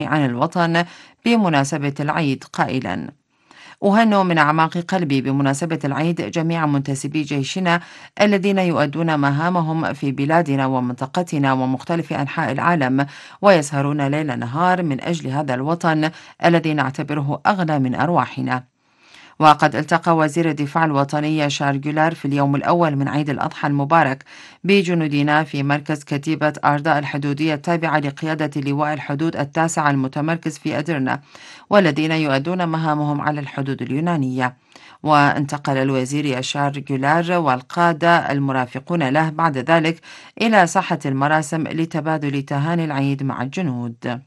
عن الوطن بمناسبة العيد قائلا: أهنئ من أعماق قلبي بمناسبة العيد جميع منتسبي جيشنا الذين يؤدون مهامهم في بلادنا ومنطقتنا ومختلف أنحاء العالم، ويسهرون ليل نهار من أجل هذا الوطن الذي نعتبره أغلى من أرواحنا. وقد التقى وزير الدفاع الوطني شارل جولار في اليوم الأول من عيد الأضحى المبارك بجنودنا في مركز كتيبة أرداء الحدودية التابعة لقيادة لواء الحدود التاسع المتمركز في أدرنا، والذين يؤدون مهامهم على الحدود اليونانية. وانتقل الوزير شارل جولار والقادة المرافقون له بعد ذلك إلى ساحة المراسم لتبادل تهاني العيد مع الجنود.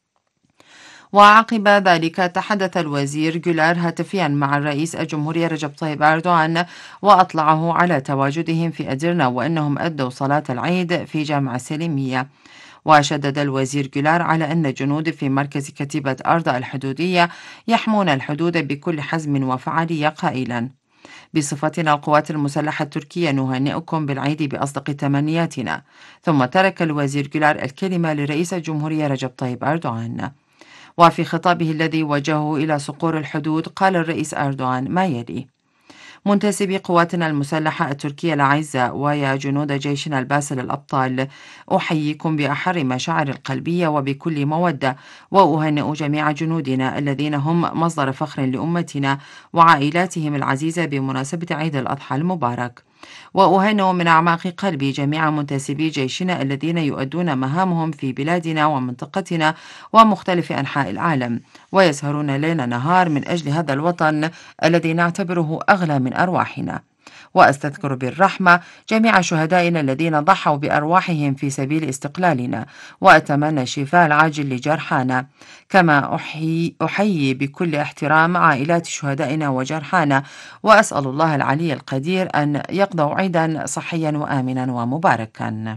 وعقب ذلك تحدث الوزير جولار هاتفيا مع الرئيس الجمهورية رجب طيب أردوغان، وأطلعه على تواجدهم في أديرنا وأنهم أدوا صلاة العيد في جامع السليمية. وشدد الوزير جولار على أن الجنود في مركز كتيبة أرداء الحدودية يحمون الحدود بكل حزم وفعالية قائلا: بصفتنا القوات المسلحة التركية نهنئكم بالعيد بأصدق تمنياتنا. ثم ترك الوزير جولار الكلمة لرئيس الجمهورية رجب طيب أردوغان. وفي خطابه الذي وجهه إلى صقور الحدود قال الرئيس أردوغان ما يلي: منتسبي قواتنا المسلحة التركية الأعزاء ويا جنود جيشنا الباسل الأبطال، أحييكم بأحر مشاعر القلبية وبكل مودة، وأهنئ جميع جنودنا الذين هم مصدر فخر لأمتنا وعائلاتهم العزيزة بمناسبة عيد الأضحى المبارك. وأهنئ من أعماق قلبي جميع منتسبي جيشنا الذين يؤدون مهامهم في بلادنا ومنطقتنا ومختلف أنحاء العالم، ويسهرون ليل نهار من أجل هذا الوطن الذي نعتبره أغلى من أرواحنا. وأستذكر بالرحمة جميع شهدائنا الذين ضحوا بأرواحهم في سبيل استقلالنا، وأتمنى الشفاء العاجل لجرحانا. كما أحيي بكل احترام عائلات شهدائنا وجرحانا، وأسأل الله العلي القدير أن يقضوا عيدا صحيا وآمنا ومباركا.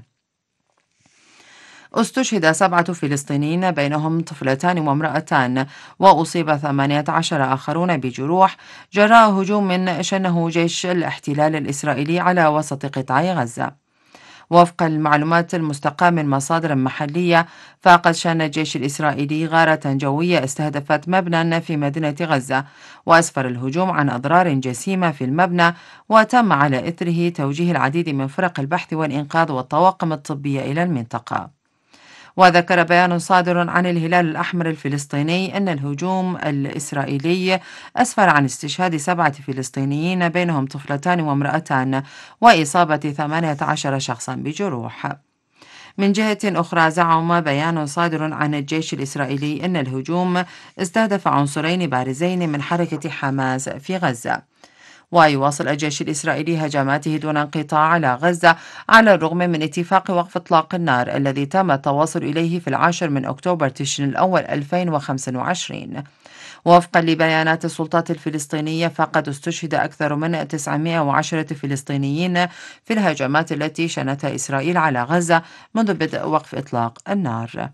استشهد 7 فلسطينيين بينهم طفلتان وامرأتان، وأصيب 18 آخرون بجروح جراء هجوم شنه جيش الاحتلال الإسرائيلي على وسط قطاع غزة. وفق المعلومات المستقاة من مصادر محلية، فقد شن الجيش الإسرائيلي غارة جوية استهدفت مبنى في مدينة غزة، وأسفر الهجوم عن أضرار جسيمة في المبنى، وتم على إثره توجيه العديد من فرق البحث والإنقاذ والطواقم الطبية إلى المنطقة. وذكر بيان صادر عن الهلال الأحمر الفلسطيني أن الهجوم الإسرائيلي أسفر عن استشهاد 7 فلسطينيين بينهم طفلتان وامرأتان، وإصابة 18 شخصا بجروح. من جهة أخرى زعم بيان صادر عن الجيش الإسرائيلي أن الهجوم استهدف عنصرين بارزين من حركة حماس في غزة. ويواصل الجيش الإسرائيلي هجماته دون انقطاع على غزة على الرغم من اتفاق وقف إطلاق النار الذي تم التواصل إليه في 10 من أكتوبر تشرين الأول 2025. وفقا لبيانات السلطات الفلسطينية، فقد استشهد أكثر من 910 فلسطينيين في الهجمات التي شنتها إسرائيل على غزة منذ بدء وقف إطلاق النار.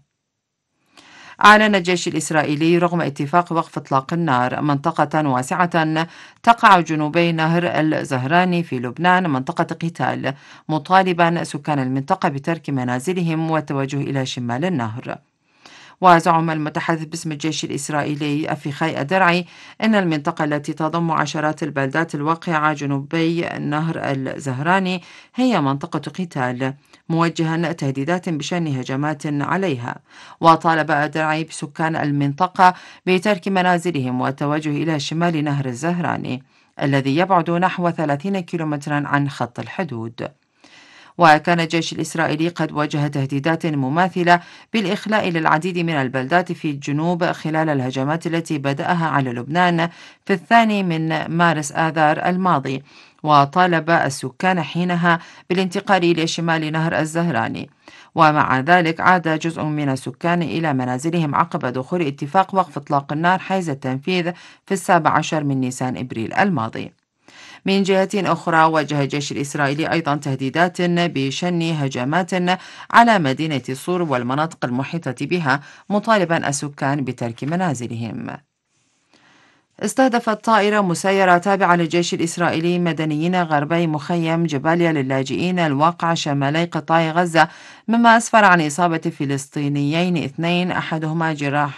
أعلن الجيش الإسرائيلي رغم اتفاق وقف إطلاق النار منطقة واسعة تقع جنوبي نهر الزهراني في لبنان منطقة قتال، مطالبا سكان المنطقة بترك منازلهم والتوجه إلى شمال النهر. وزعم المتحدث باسم الجيش الإسرائيلي أفيخاي أدرعي أن المنطقة التي تضم عشرات البلدات الواقعة جنوبي نهر الزهراني هي منطقة قتال، موجها تهديدات بشأن هجمات عليها. وطالب أدرعي بسكان المنطقة بترك منازلهم والتوجه إلى شمال نهر الزهراني الذي يبعد نحو 30 كيلومترا عن خط الحدود. وكان الجيش الإسرائيلي قد واجه تهديدات مماثلة بالإخلاء للعديد من البلدات في الجنوب خلال الهجمات التي بدأها على لبنان في 2 من مارس آذار الماضي، وطالب السكان حينها بالانتقال إلى شمال نهر الزهراني. ومع ذلك عاد جزء من السكان إلى منازلهم عقب دخول اتفاق وقف إطلاق النار حيز التنفيذ في 17 من نيسان إبريل الماضي. من جهة أخرى، واجه الجيش الإسرائيلي أيضا تهديدات بشن هجمات على مدينة صور والمناطق المحيطة بها، مطالبا السكان بترك منازلهم. استهدفت طائرة مسيرة تابعة للجيش الإسرائيلي مدنيين غربي مخيم جباليا للاجئين الواقع شمالي قطاع غزة، مما أسفر عن إصابة فلسطينيين 2 أحدهما جراح